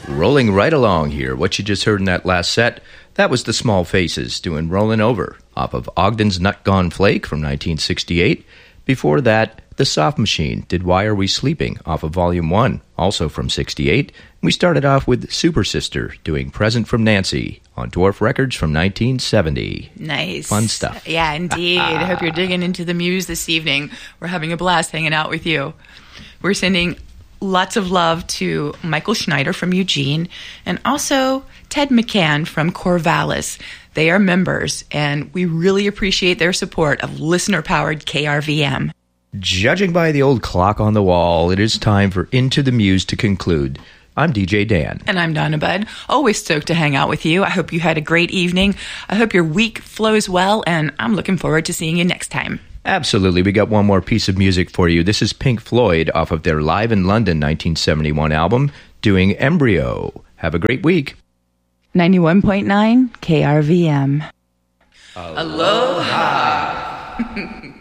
Rolling right along here. What you just heard in that last set, that was the Small Faces doing Rollin' Over off of Ogden's Nut Gone Flake from 1968. Before that, The Soft Machine did Why Are We Sleeping off of Volume 1, also from 68. We started off with Super Sister doing Present from Nancy on Dwarf Records from 1970. Nice. Fun stuff. Yeah, indeed. I hope you're digging into the Muse this evening. We're having a blast hanging out with you. We're sending lots of love to Michael Schneider from Eugene and also Ted McCann from Corvallis. They are members, and we really appreciate their support of listener-powered KRVM. Judging by the old clock on the wall, it is time for Into the Muse to conclude. I'm DJ Dan. And I'm Donna Budd. Always stoked to hang out with you. I hope you had a great evening. I hope your week flows well, and I'm looking forward to seeing you next time. Absolutely. We got one more piece of music for you. This is Pink Floyd off of their Live in London 1971 album, doing Embryo. Have a great week. 91.9 KRVM. Aloha!